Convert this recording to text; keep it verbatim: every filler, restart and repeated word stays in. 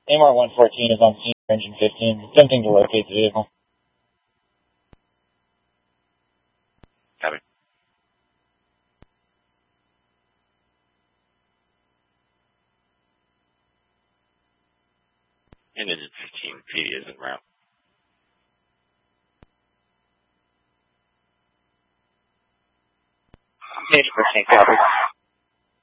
A M R one fourteen is on scene for engine fifteen, attempting to locate the vehicle. Copy. And engine fifteen, P D is en route. Engine fifteen, copy.